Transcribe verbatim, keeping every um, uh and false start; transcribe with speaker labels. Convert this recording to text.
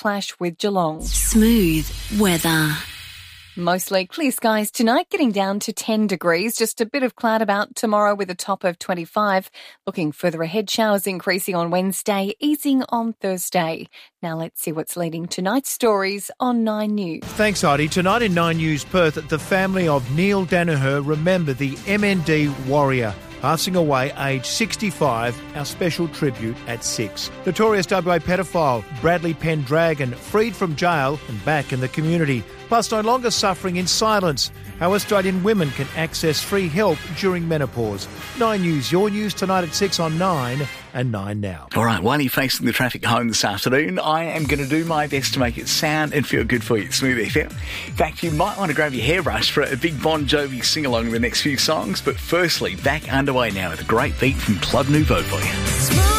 Speaker 1: clash with Geelong.
Speaker 2: Smooth weather.
Speaker 1: Mostly clear skies tonight, getting down to ten degrees. Just a bit of cloud about tomorrow with a top of twenty-five. Looking further ahead, showers increasing on Wednesday, easing on Thursday. Now let's see what's leading tonight's stories on Nine News.
Speaker 3: Thanks, Heidi. Tonight in Nine News Perth, the family of Neil Danaher remember the M N D warrior. Passing away aged sixty-five, our special tribute at six. Notorious W A pedophile Bradley Pendragon freed from jail and back in the community. Plus, no longer suffering in silence. How Australian women can access free help during menopause. Nine News, your news tonight at six on Nine and Nine Now.
Speaker 4: All right, while you're facing the traffic home this afternoon, I am going to do my best to make it sound and feel good for you at Smooth F M. In fact, you might want to grab your hairbrush for a big Bon Jovi sing-along in the next few songs. But firstly, back underway now with a great beat from Club Nouveau for you.